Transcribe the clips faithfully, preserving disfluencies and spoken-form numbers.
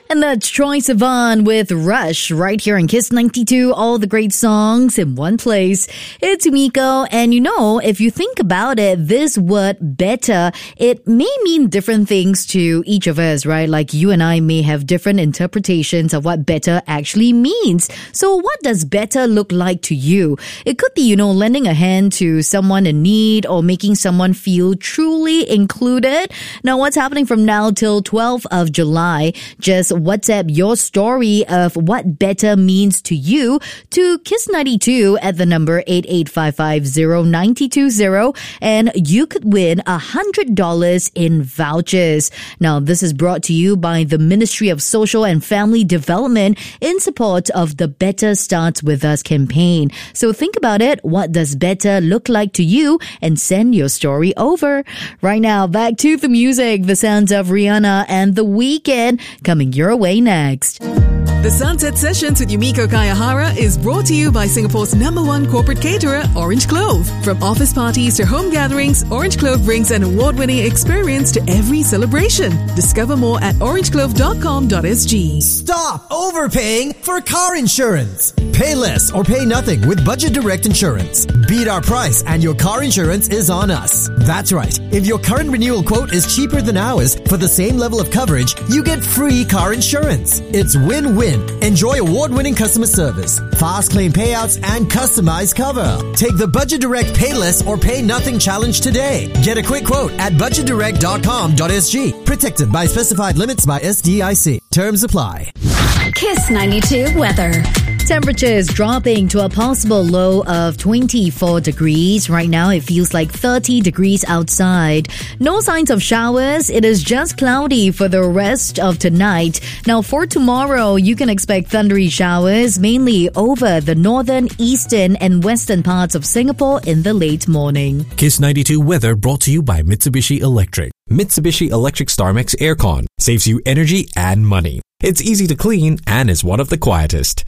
And that's Troye Sivan with Rush right here on Kiss ninety-two. All the great songs in one place. It's Umiko. And you know, if you think about it, this word better, it may mean different things to each of us, right? Like you and I may have different interpretations of what better actually means. So what does better look like to you? It could be, you know, lending a hand to someone in need or making someone feel truly included. Now, what's happening from now till twelfth of July? Just WhatsApp your story of what better means to you to Kiss ninety-two at the number eight eight five five zero nine two zero, and you could win one hundred dollars in vouchers. Now, this is brought to you by the Ministry of Social and Family Development in support of the Better Starts With Us campaign. So think about it. What does better look like to you? And send your story over. Right now, back to the music. The sounds of Rihanna and The Weeknd coming your way next. The Sunset Sessions with Yumiko Kayahara is brought to you by Singapore's number one corporate caterer, Orange Clove. From office parties to home gatherings, Orange Clove brings an award-winning experience to every celebration. Discover more at orange clove dot com dot s g. Stop overpaying for car insurance. Pay less or pay nothing with Budget Direct Insurance. Beat our price and your car insurance is on us. That's right. If your current renewal quote is cheaper than ours for the same level of coverage, you get free car insurance. It's win-win. Enjoy award-winning customer service, fast claim payouts, and customized cover. Take the Budget Direct Pay Less or Pay Nothing challenge today. Get a quick quote at budget direct dot com dot s g. Protected by specified limits by S D I C. Terms apply. Kiss ninety-two weather. Temperatures dropping to a possible low of twenty-four degrees. Right now, it feels like thirty degrees outside. No signs of showers. It is just cloudy for the rest of tonight. Now, for tomorrow, you can expect thundery showers, mainly over the northern, eastern, and western parts of Singapore in the late morning. Kiss ninety-two weather brought to you by Mitsubishi Electric. Mitsubishi Electric StarMax Aircon saves you energy and money. It's easy to clean and is one of the quietest.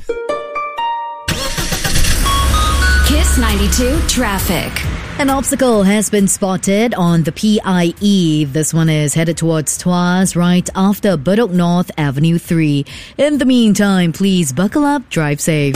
Kiss ninety-two traffic. An obstacle has been spotted on the P I E. This one is headed towards Tuas right after Bedok North Avenue three. In the meantime, please buckle up, drive safe.